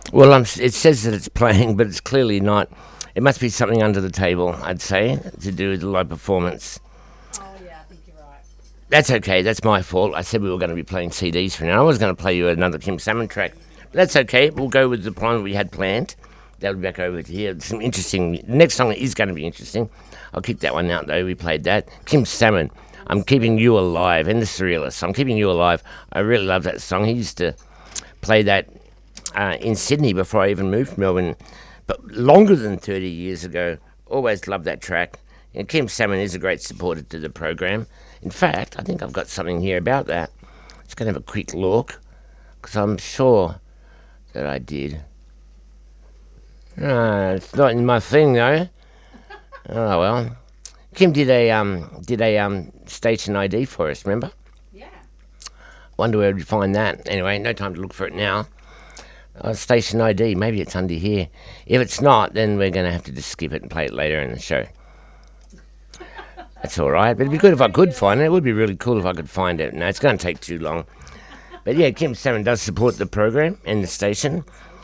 Well, it says that it's playing, but it's clearly not. It must be something under the table, I'd say, to do with the live performance. Oh yeah, I think you're right. That's okay. That's my fault. I said we were going to be playing CDs for now. I was going to play you another Kim Salmon track. But that's okay. We'll go with the plan we had planned. That'll be back over to here. Some interesting. The next song is going to be interesting. I'll kick that one out though. We played that. Kim Salmon. I'm keeping you alive, and the Surrealists. I'm keeping you alive. I really love that song. He used to play that in Sydney before I even moved to Melbourne, but longer than 30 years ago. Always loved that track. And Kim Salmon is a great supporter to the program. In fact, I think I've got something here about that. Just going to have a quick look, because I'm sure that I did. It's not in my thing though. Oh well. Kim did a station ID for us. Remember? Yeah. Wonder where we'd find that. Anyway, no time to look for it now. Station ID. Maybe it's under here. If it's not, then we're going to have to just skip it and play it later in the show. That's all right. But it'd be good if I could find it. It would be really cool if I could find it. No, it's going to take too long. But yeah, Kim Salmon does support the program and the station.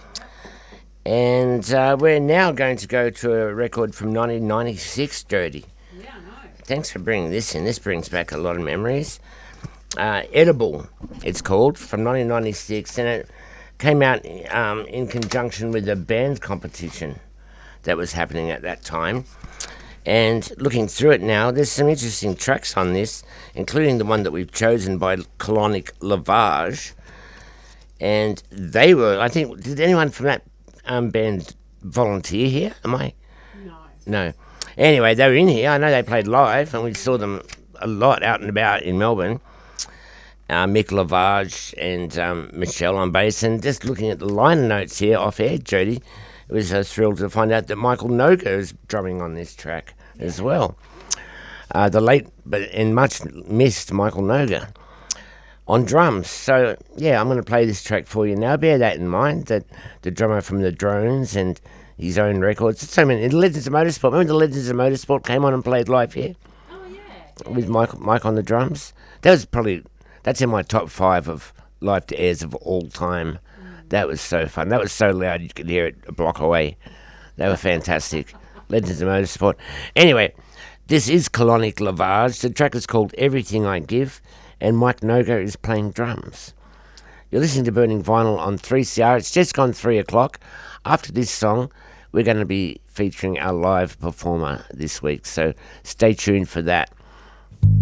And we're now going to go to a record from 1996, Jody. Yeah, I know. Thanks for bringing this in. This brings back a lot of memories. Edible, it's called, from 1996. And it came out in conjunction with a band competition that was happening at that time. And looking through it now, there's some interesting tracks on this, including the one that we've chosen by Colonic Lavage. And they were, I think, did anyone from that band volunteer here? Am I? No. No. Anyway, they were in here. I know they played live, and we saw them a lot out and about in Melbourne. Mick Lavage and Michelle on bass. And just looking at the liner notes here off air, Jody, it was a thrill to find out that Michael Noga is drumming on this track as well. The late and much missed Michael Noga on drums. So, yeah, I'm going to play this track for you now. Bear that in mind, that the drummer from the Drones and his own records. So many. The Legends of Motorsport. Remember the Legends of Motorsport came on and played live here? Oh yeah. With Mike on the drums. That's in my top 5 of live to airs of all time. That was so fun. That was so loud you could hear it a block away. They were fantastic. Legends of Motorsport. Anyway, this is Colonic Lavage. The track is called Everything I Give, and Mike Noga is playing drums. You're listening to Burning Vinyl on 3CR. It's just gone 3 o'clock. After this song, we're going to be featuring our live performer this week, so stay tuned for that.